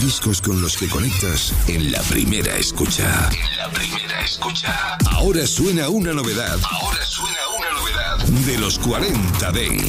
discos con los que conectas en la primera escucha. En la primera escucha. Ahora suena una novedad. Ahora suena una novedad de los 40 Dance.